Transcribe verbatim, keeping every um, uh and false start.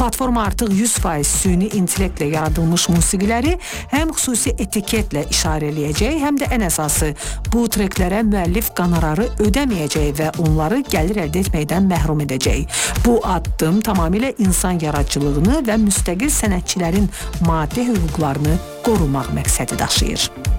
Platforma artıq yüz faiz süni intellektlə yaradılmış musiqiləri həm xüsusi etiketlə işarə eləyəcək, həm də ən əsası bu treklərə müəllif qanararı ödəməyəcək və onları gəlir əldə etməkdən məhrum edəcək. Bu addım tamamilə insan yaradıcılığını və müstəqil sənətçilərin maddi hüquqlarını qorumaq məqsədi daşıyır.